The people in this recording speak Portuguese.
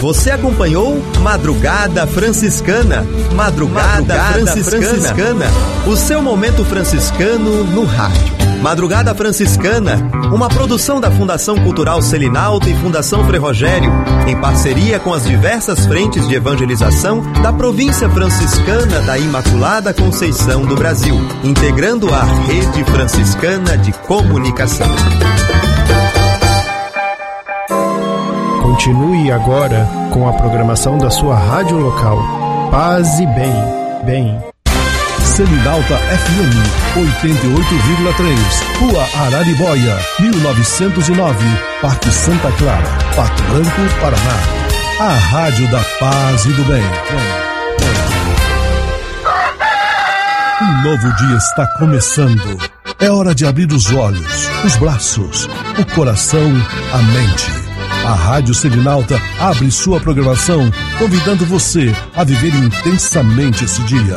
Você acompanhou Madrugada Franciscana. Madrugada Franciscana. O seu momento franciscano no rádio. Madrugada Franciscana, uma produção da Fundação Cultural Selinalta e Fundação Frei Rogério, em parceria com as diversas frentes de evangelização da província franciscana da Imaculada Conceição do Brasil, integrando a Rede Franciscana de Comunicação. Continue agora com a programação da sua rádio local. Paz e bem. Selinalta FM 88,3, Rua Araribóia, 1909, Parque Santa Clara, Pato Branco, Paraná. A Rádio da Paz e do Bem. Um novo dia está começando. É hora de abrir os olhos, os braços, o coração, a mente. A Rádio Selinalta abre sua programação, convidando você a viver intensamente esse dia.